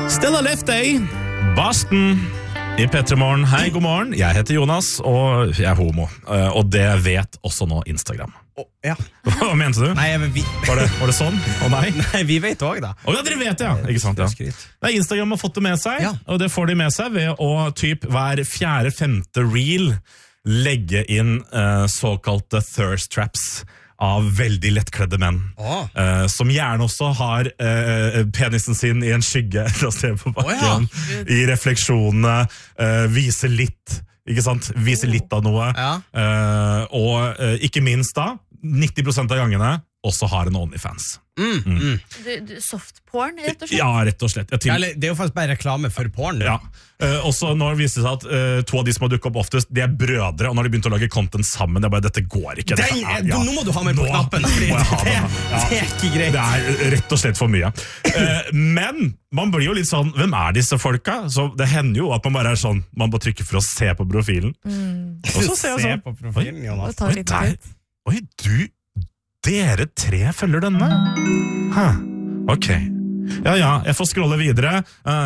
Stella Left Day, Boston I Petremorgen. Hei, god morgen. Jeg heter Jonas, og jeg er homo. Og det vet også nå Instagram. Ja. Hva mente du? Nei, men var det sånn? Nei? Nei, vi vet også da. Ja, dere vet det, ja. Ikke sant, ja. Nei, Instagram har fått det med seg, og det får de med seg ved å hver 4.-5. reel legge inn såkalte thirst traps av veldig lettkledde menn, som gjerne også har penisen sin I en skygge et sted på bakken, I refleksjonene, viser litt, ikke sant? Viser litt av noe, og ikke minst da, 90% av gangene også har en OnlyFans. Softporn, rett og slett? Ja, rett og slett. Det jo faktisk bare reklame for porn. Ja. Også når det viser seg at to av de som har dukket opp oftest, de brødre, og når de begynte å lage content sammen, det bare, dette går ikke. Nå må du ha med på knappen, det ikke greit. Det rett og slett for mye. Men man blir jo litt sånn, hvem disse folka? Så det hender jo at man bare sånn, man bare trykker for å se på profilen. Og så ser jeg sånn, på profilen, Jonas. Oi, dere 3 følger denne? Ok. Ja, jeg får scrolle videre.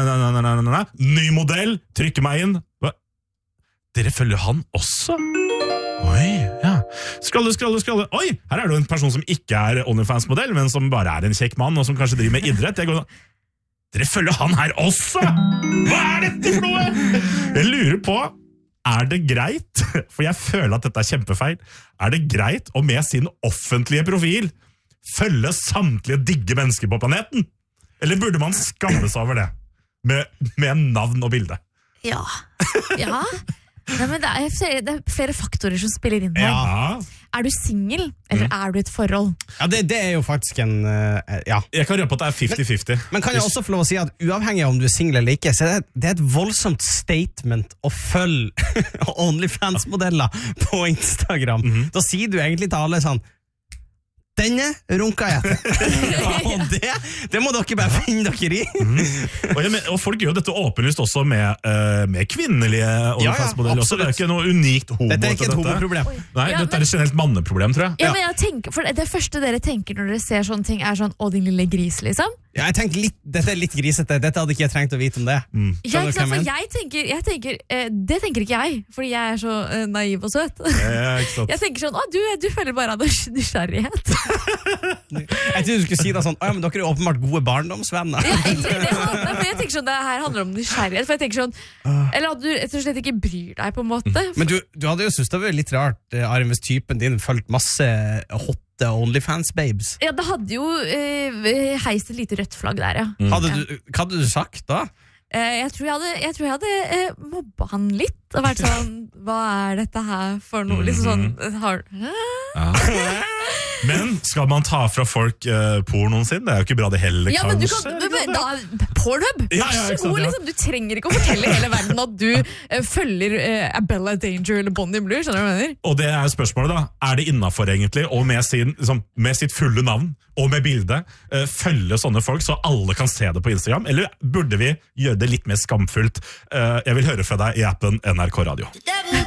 Ny modell, trykker meg inn. Dere følger han også? Oi, ja. Scrolle. Oi, her det jo en person som ikke OnlyFans-modell, men som bare en kjekk mann, og som kanskje driver med idrett. Dere følger han her også? Hva dette for noe? Jeg lurer på, det greit, for jeg føler at dette kjempefeil, det greit å med sin offentlige profil følge samtlige digge mennesker på planeten? Eller burde man skamme seg over det? Med navn og bilde? Ja. Nei, men det flere faktorer som spiller inn her. Ja. Du single, eller du et forhold? Ja, det jo faktisk en... Jeg kan røpe at det 50-50. Men kan jeg også få lov å si at uavhengig av om du single eller ikke, så det et voldsomt statement å følge OnlyFans-modeller på Instagram. Da sier du egentlig til alle sånn, denne runka jeg til. Og det må dere bare finne dere I. Og folk gjør dette åpenlyst også med kvinnelige OnlyFans-modeller. Det ikke noe unikt homo. Dette ikke et homoproblem. Nei, dette et generelt manneproblem, tror jeg. Ja, men jeg tenker, for det første dere tenker når dere ser sånne ting sånn, din lille gris, liksom. Ja, jeg tenker dette litt grisete. Dette hadde ikke jeg trengt å vite om det. Ja, ikke sant, for jeg tenker det tenker ikke jeg, fordi jeg så naiv og søt. Jeg tenker sånn, du føler bare av nysgjerrighet. Jeg tror du skulle si det sånn, men dere åpenbart gode barndomsvenner. Ja, jeg tenker sånn, det her handler om nysgjerrighet, for jeg tenker sånn, eller at du rett og slett ikke bryr deg på en måte. Men du hadde jo syntes det var litt rart, Arjen, hvis typen din følte masse hot OnlyFans-babes. Ja, det hadde jo heist et lite rødt flagg der, ja. Hva hadde du sagt da? Jeg tror jeg hadde mobbet han litt, og vært sånn, hva dette her for noe? Liksom sånn, Men skal man ta fra folk pornoen sin? Det jo ikke bra det heller, ja, men du kan, Pornhub, liksom, du trenger ikke å fortelle hele verden at du følger Bella Danger eller Bonnie Blue, skjønner du hva jeg mener? Og det spørsmålet da, det innenfor egentlig, og med sitt fulle navn, og med bilde, følge sånne folk, så alle kan se det på Instagram, eller burde vi gjøre det litt mer skamfullt? Jeg vil høre fra deg I appen NRK Radio.